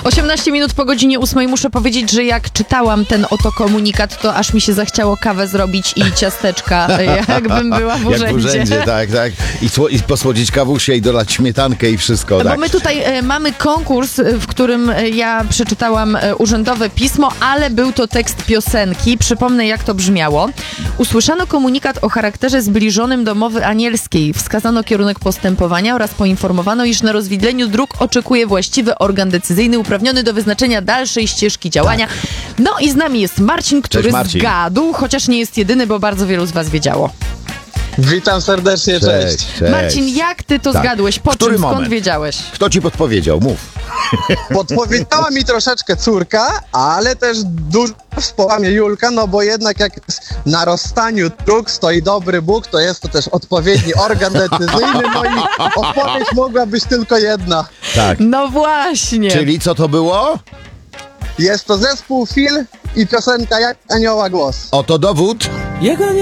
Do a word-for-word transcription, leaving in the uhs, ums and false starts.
osiemnaście minut po godzinie ósmej. Muszę powiedzieć, że jak czytałam ten oto komunikat, to aż mi się zachciało kawę zrobić i ciasteczka, jakbym była w urzędzie. Jak w urzędzie, tak, tak. I, sło- i posłodzić kawusie i dolać śmietankę i wszystko, Bo tak. my tutaj e, mamy konkurs, e, w którym e, ja przeczytałam e, urzędowe pismo, ale był to tekst piosenki. Przypomnę, jak to brzmiało. Usłyszano komunikat o charakterze zbliżonym do mowy anielskiej. Wskazano kierunek postępowania oraz poinformowano, iż na rozwidleniu dróg oczekuje właściwy organ decyzyjny uprawniony do wyznaczenia dalszej ścieżki działania. No i z nami jest Marcin, który Cześć, Marcin. zgadł, chociaż nie jest jedyny, bo bardzo wielu z was wiedziało. Witam serdecznie, cześć. Cześć, cześć. Marcin, jak ty to Tak. zgadłeś? Po Który czym? Skąd moment? wiedziałeś? Kto ci podpowiedział? Mów. Podpowiedziała mi troszeczkę córka, ale też dużo wspomniała mnie Julka, no bo jednak jak na rozstaniu dróg stoi dobry Bóg, to jest to też odpowiedni organ decyzyjny, no i odpowiedź mogła być tylko jedna. Tak. No właśnie. Czyli co to było? Jest to zespół Fil i piosenka Jak Anioła Głos. Oto dowód. Jego